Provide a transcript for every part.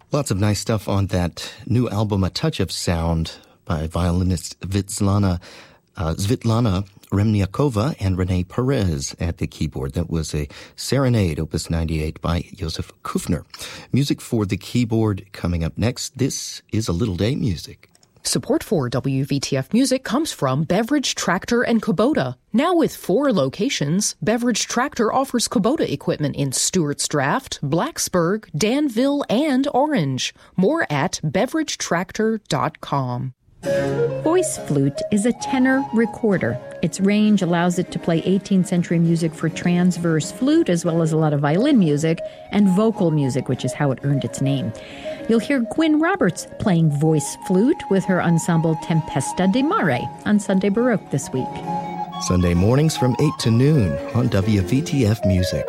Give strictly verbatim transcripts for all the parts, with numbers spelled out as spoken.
Lots of nice stuff on that new album, A Touch of Sound, by violinist Svitlana, uh, Svitlana Remniakova and Renee Perez at the keyboard. That was a Serenade, Opus ninety-eight by Josef Kufner. Music for the keyboard coming up next. This is A Little Day Music. Support for W V T F Music comes from Beverage Tractor and Kubota. Now with four locations, Beverage Tractor offers Kubota equipment in Stewart's Draft, Blacksburg, Danville, and Orange. More at beverage tractor dot com. Voice flute is a tenor recorder. Its range allows it to play eighteenth century music for transverse flute, as well as a lot of violin music and vocal music, which is how it earned its name. You'll hear Gwyn Roberts playing voice flute with her ensemble Tempesta di Mare on Sunday Baroque this week. Sunday mornings from eight to noon on W V T F Music.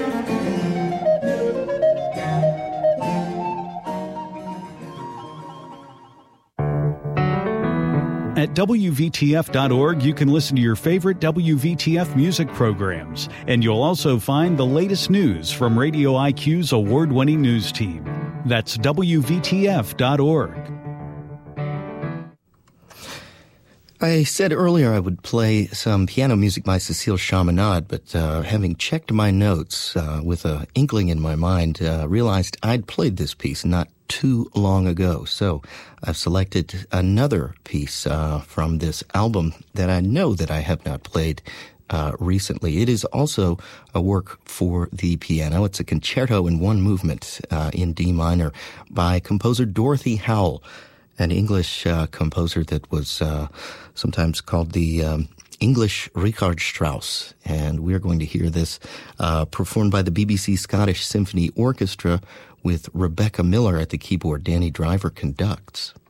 At W V T F dot org, you can listen to your favorite W V T F music programs, and you'll also find the latest news from Radio I Q's award-winning news team. That's W V T F dot org. I said earlier I would play some piano music by Cécile Chaminade, but uh, having checked my notes uh, with an inkling in my mind, uh, realized I'd played this piece not too long ago. So I've selected another piece uh, from this album that I know that I have not played uh, recently. It is also a work for the piano. It's a concerto in one movement uh, in D minor by composer Dorothy Howell, an English uh, composer that was uh, sometimes called the um, English Richard Strauss. And we're going to hear this uh, performed by the B B C Scottish Symphony Orchestra with Rebecca Miller at the keyboard. Danny Driver conducts.